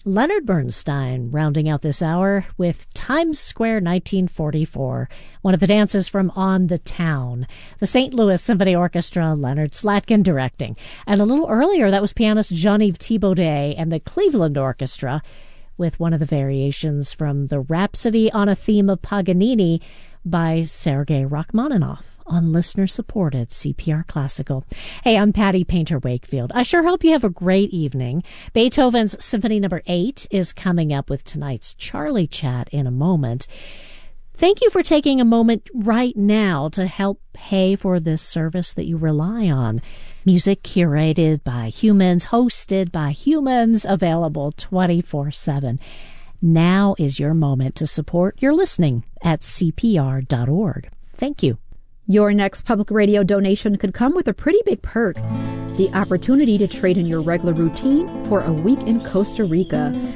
Leonard Bernstein rounding out this hour with Times Square 1944, one of the dances from On the Town. The St. Louis Symphony Orchestra, Leonard Slatkin directing. And a little earlier, that was pianist Jean-Yves Thibaudet and the Cleveland Orchestra with one of the variations from the Rhapsody on a Theme of Paganini by Sergei Rachmaninoff on listener-supported CPR Classical. Hey, I'm Patty Painter Wakefield. I sure hope you have a great evening. Beethoven's Symphony No. 8 is coming up with tonight's Charlie Chat in a moment. Thank you for taking a moment right now to help pay for this service that you rely on. Music curated by humans, hosted by humans, available 24/7. Now is your moment to support your listening at CPR.org. Thank you. Your next public radio donation could come with a pretty big perk, the opportunity to trade in your regular routine for a week in Costa Rica.